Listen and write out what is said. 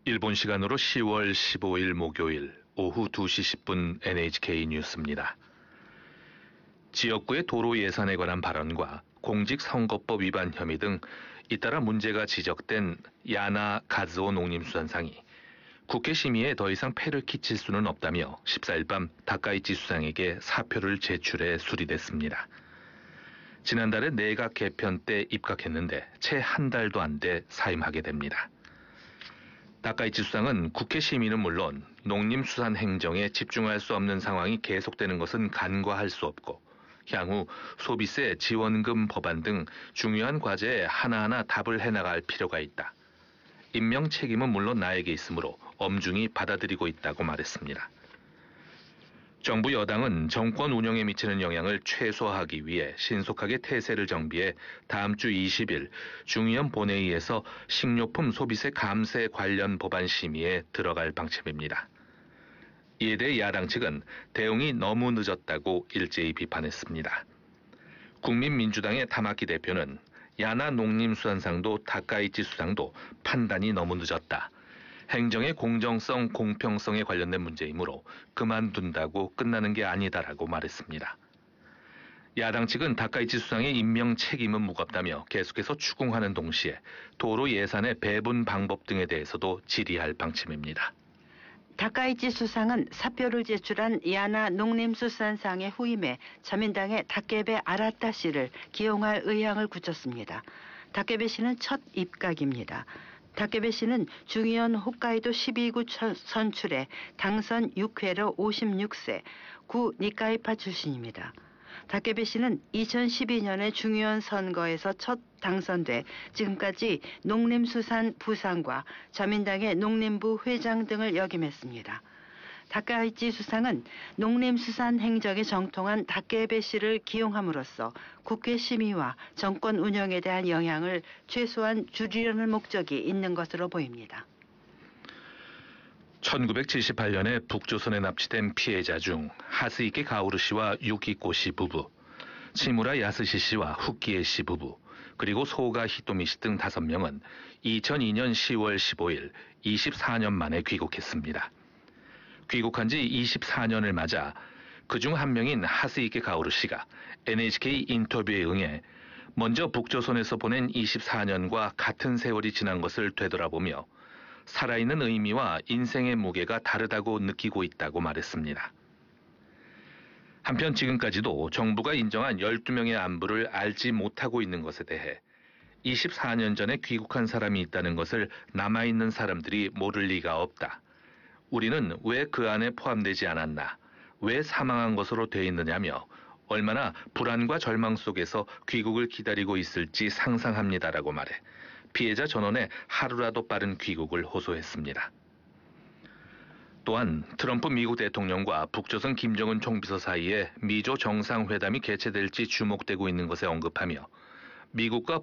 일본 시간으로 10월 15일 목요일 오후 2시 10분 NHK 뉴스입니다. 지역구의 도로 예산에 관한 발언과 공직선거법 위반 혐의 등 잇따라 문제가 지적된 야나 가즈오 농림수산상이 국회 심의에 더 이상 폐를 끼칠 수는 없다며 14일 밤 다카이치 수상에게 사표를 제출해 수리됐습니다. 지난달에 내각 개편 때 입각했는데 채 한 달도 안 돼 사임하게 됩니다. 다카이치 수상은 국회 심의는 물론 농림수산 행정에 집중할 수 없는 상황이 계속되는 것은 간과할 수 없고 향후 소비세, 지원금 법안 등 중요한 과제에 하나하나 답을 해나갈 필요가 있다. 임명 책임은 물론 나에게 있으므로 엄중히 받아들이고 있다고 말했습니다. 정부 여당은 정권 운영에 미치는 영향을 최소화하기 위해 신속하게 태세를 정비해 다음 주 20일 중의원 본회의에서 식료품 소비세 감세 관련 법안 심의에 들어갈 방침입니다. 이에 대해 야당 측은 대응이 너무 늦었다고 일제히 비판했습니다. 국민민주당의 타마키 대표는 야나 농림수산상도 다카이치 수상도 판단이 너무 늦었다. 행정의 공정성, 공평성에 관련된 문제이므로 그만둔다고 끝나는 게 아니다라고 말했습니다. 야당 측은 다카이치 수상의 임명 책임은 무겁다며 계속해서 추궁하는 동시에 도로 예산의 배분 방법 등에 대해서도 질의할 방침입니다. 다카이치 수상은 사표를 제출한 야나 농림수산상의 후임에 자민당의 다케베 아라타 씨를 기용할 의향을 굳혔습니다. 다케베 씨는 첫 입각입니다. 다케베 씨는 중의원 홋카이도 12구 선출에 당선 6회로 56세, 구 니카이파 출신입니다. 다케베 씨는 2012년에 중의원 선거에서 첫 당선돼 지금까지 농림수산 부상과 자민당의 농림부 회장 등을 역임했습니다. 다카이치 수상은 농림수산 행정에 정통한 다케베 씨를 기용함으로써 국회 심의와 정권 운영에 대한 영향을 최소한 줄이려는 목적이 있는 것으로 보입니다. 1978년에 북조선에 납치된 피해자 중 하스이케 가오르 씨와 유키코 씨 부부, 치무라 야스시 씨와 후키에 씨 부부, 그리고 소가 히토미 씨 등 5명은 2002년 10월 15일 24년 만에 귀국했습니다. 귀국한 지 24년을 맞아 그중 한 명인 하스이케 가오르 씨가 NHK 인터뷰에 응해 먼저 북조선에서 보낸 24년과 같은 세월이 지난 것을 되돌아보며 살아있는 의미와 인생의 무게가 다르다고 느끼고 있다고 말했습니다. 한편 지금까지도 정부가 인정한 12명의 안부를 알지 못하고 있는 것에 대해 24년 전에 귀국한 사람이 있다는 것을 남아있는 사람들이 모를 리가 없다. 우리는 왜 그 안에 포함되지 않았나, 왜 사망한 것으로 돼 있느냐며 얼마나 불안과 절망 속에서 귀국을 기다리고 있을지 상상합니다라고 말해 피해자 전원의 하루라도 빠른 귀국을 호소했습니다. 또한 트럼프 미국 대통령과 북조선 김정은 총비서 사이에 미조 정상회담이 개최될지 주목되고 있는 것에 언급하며 미국과